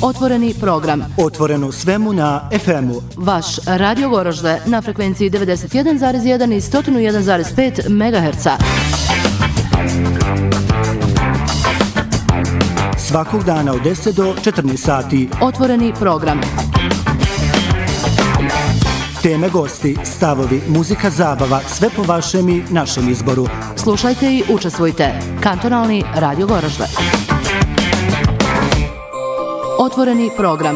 Otvoreni program. Otvoreno svemu na FM-u. Vaš Radio Goražde na frekvenciji 91,1 i 101,5 MHz. Svakog dana od 10 do 14 sati. Otvoreni program. Teme, gosti, stavovi, muzika, zabava, sve po vašem i našem izboru. Slušajte i učestvujte. Kantonalni Radio Goražde. Otvoreni program.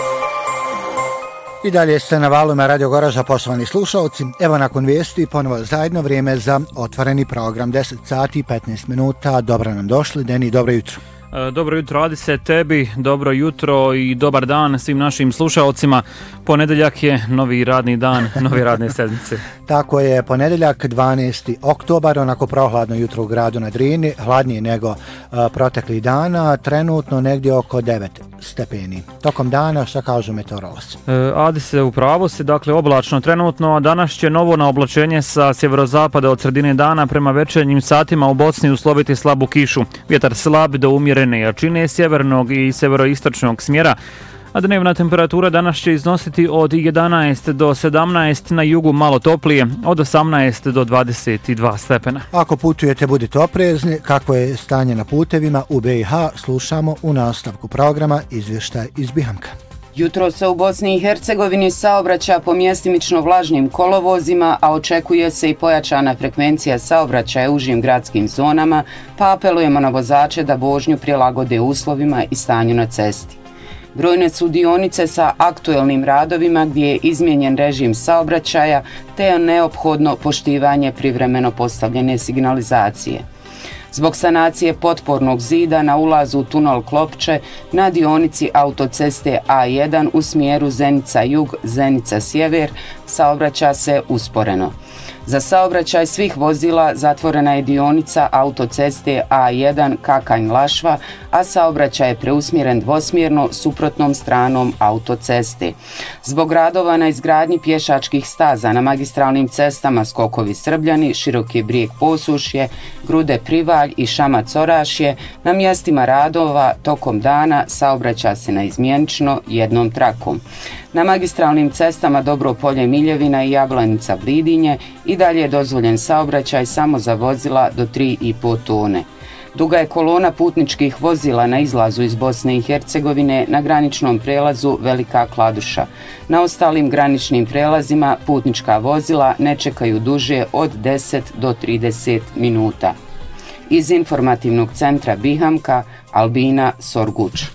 I dalje ste na valuma Radio Goražda, poštovani slušalci. Evo nakon vijesti ponovo zajedno vrijeme za otvoreni program. 10 sati i 15 minuta. Dobro nam došli. Deni, dobro jutro. Dobro jutro, Adise, tebi, dobro jutro i dobar dan svim našim slušalcima. Ponedeljak je novi radni dan, nove radne sedmice. Tako je, ponedeljak 12. oktobar, onako prohladno jutro u gradu na Drini, hladnije nego proteklih dana, trenutno negdje oko 9 stepeni. Tokom dana, šta kažu meteorolozi? Adise, upravo se, dakle, oblačno trenutno, a danas će novo na oblačenje sa sjeverozapada od sredine dana prema večernjim satima u Bosni usloviti slabu kišu. Vjetar slab do umjerene jačine sjevernog i severoistočnog smjera, a dnevna temperatura danas će iznositi od 11 do 17, na jugu malo toplije, od 18 do 22 stepena. Ako putujete, budite oprezni. Kakvo je stanje na putevima u BiH, slušamo u nastavku programa izvještaj iz Bihamka. Jutro se u Bosni i Hercegovini saobraća po mjestimično vlažnim kolovozima, a očekuje se i pojačana frekvencija saobraćaja u užim gradskim zonama, pa apelujemo na vozače da vožnju prilagode uslovima i stanju na cesti. Brojne su dionice sa aktuelnim radovima gdje je izmijenjen režim saobraćaja te je neophodno poštivanje privremeno postavljene signalizacije. Zbog sanacije potpornog zida na ulazu u tunel Klopče na dionici autoceste A1 u smjeru Zenica-Jug, Zenica-Sjever saobraća se usporeno. Za saobraćaj svih vozila zatvorena je dionica autoceste A1 Kakanj-Lašva, a saobraćaj je preusmjeren dvosmjerno suprotnom stranom autoceste. Zbog radova na izgradnji pješačkih staza na magistralnim cestama Skokovi-Srbljani, Široki Brijeg-Posušje, Grude-Privalj i Šamac-Orašje, na mjestima radova tokom dana saobraća se naizmjenično jednom trakom. Na magistralnim cestama Dobropolje-Miljevina i Jablanica-Blidinje i dalje je dozvoljen saobraćaj samo za vozila do 3,5 tone. Duga je kolona putničkih vozila na izlazu iz Bosne i Hercegovine na graničnom prelazu Velika Kladuša. Na ostalim graničnim prelazima putnička vozila ne čekaju duže od 10 do 30 minuta. Iz informativnog centra Bihamka, Albina Sorguč.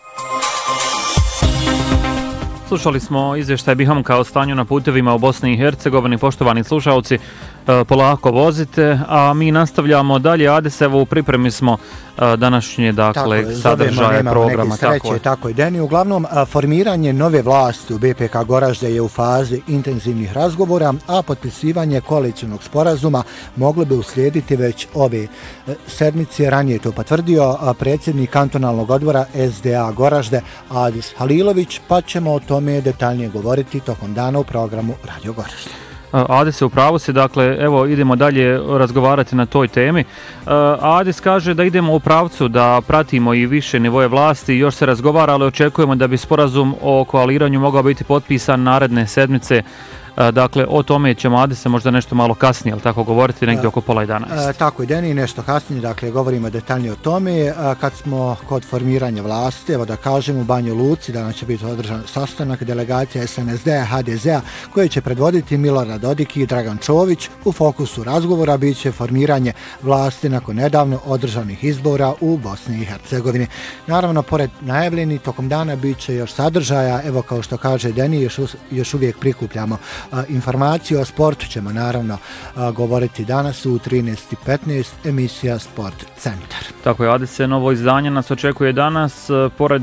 Slušali smo izvještaj Bihamka o stanju na putevima u Bosni i Hercegovini. Poštovani slušalci, polako vozite, a mi nastavljamo dalje. Adesevo, u pripremi smo današnje, dakle, sadržaje programa. Tako je, Deni. Uglavnom, formiranje nove vlasti u BPK Goražde je u fazi intenzivnih razgovora, a potpisivanje koalicionog sporazuma moglo bi uslijediti već ove sedmice. Ranije to potvrdio predsjednik kantonalnog odbora SDA Goražde Adis Halilović, pa ćemo o tome detaljnije govoriti tokom dana u programu Radio Goražde. Adis, upravo se, dakle, evo idemo dalje razgovarati na toj temi. Adis kaže da idemo u pravcu da pratimo i više nivoje vlasti, još se razgovara, ali očekujemo da bi sporazum o koaliranju mogao biti potpisan naredne sedmice. Dakle, o tome ćemo, Adise, možda nešto malo kasnije, ali tako govoriti, negdje oko 10:30. Tako je, Deni, nešto kasnije, dakle, govorimo detaljnije o tome. Kad smo kod formiranja vlasti, evo da kažem, u Banji Luci danas će biti održan sastanak delegacija SNSD-a, HDZ-a, koje će predvoditi Milorad Dodik i Dragan Čović. U fokusu razgovora bit će formiranje vlasti nakon nedavno održanih izbora u Bosni i Hercegovini. Naravno, pored najavljeni, tokom dana bit će još sadržaja. Evo, kao što kaže Deni, još uvijek prikupljamo informaciju o sportu, ćemo naravno govoriti danas u 13:15 emisija Sport Centar. Tako je, Adise, novo izdanje nas očekuje danas. Pored